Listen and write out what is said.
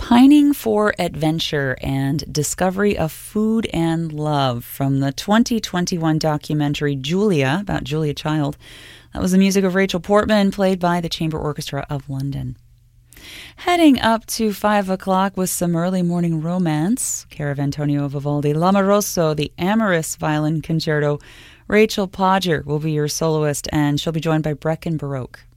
Pining for Adventure and Discovery of Food and Love from the 2021 documentary Julia, about Julia Child. That was the music of Rachel Portman, played by the Chamber Orchestra of London. Heading up to 5 o'clock with some early morning romance, care of Antonio Vivaldi, L'Amoroso, the Amorous Violin Concerto. Rachel Podger will be your soloist, and she'll be joined by Breckin Baroque.